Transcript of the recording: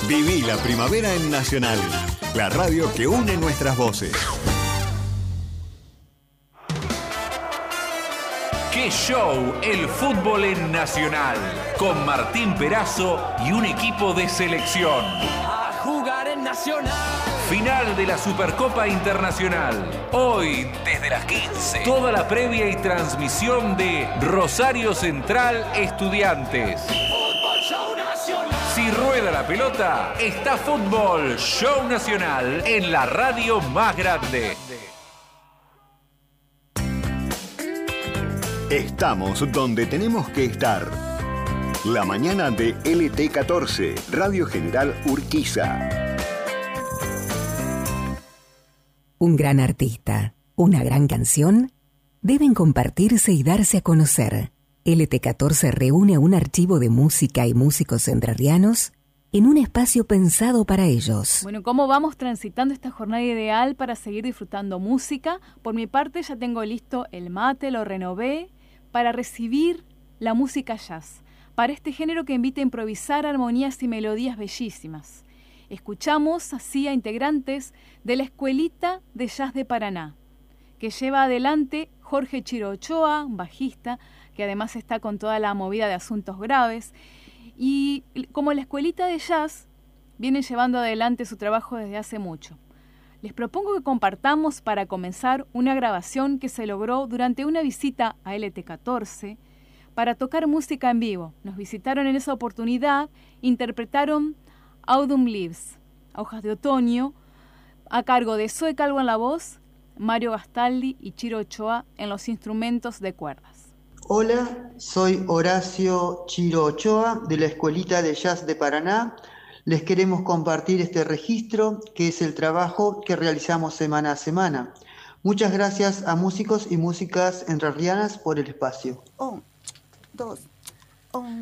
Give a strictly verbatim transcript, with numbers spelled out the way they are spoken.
Viví la primavera en Nacional, la radio que une nuestras voces. ¡Qué show! El fútbol en Nacional, con Martín Perazo y un equipo de selección. A jugar en Nacional. Final de la Supercopa Internacional. Hoy, desde las quince. Toda la previa y transmisión de Rosario Central Estudiantes. Fútbol Show Nacional. Si rueda la pelota, está Fútbol Show Nacional en la radio más grande. Estamos donde tenemos que estar. La mañana de L T catorce, Radio General Urquiza. Un gran artista, una gran canción, deben compartirse y darse a conocer. L T catorce reúne un archivo de música y músicos entrerrianos en un espacio pensado para ellos. Bueno, ¿cómo vamos transitando esta jornada ideal para seguir disfrutando música? Por mi parte ya tengo listo el mate, lo renové, para recibir la música jazz, para este género que invita a improvisar armonías y melodías bellísimas. Escuchamos así a integrantes de la Escuelita de Jazz de Paraná, que lleva adelante Jorge Chiro Ochoa, bajista, que además está con toda la movida de asuntos graves. Y como la Escuelita de Jazz viene llevando adelante su trabajo desde hace mucho, les propongo que compartamos para comenzar una grabación que se logró durante una visita a L T catorce para tocar música en vivo. Nos visitaron en esa oportunidad, interpretaron Autumn Leaves, Hojas de Otoño, a cargo de Zoe Calvo en la voz, Mario Gastaldi y Chiro Ochoa en los instrumentos de cuerdas. Hola, soy Horacio Chiro Ochoa de la Escuelita de Jazz de Paraná. Les queremos compartir este registro que es el trabajo que realizamos semana a semana. Muchas gracias a músicos y músicas entrerrianas por el espacio. Un, dos, un.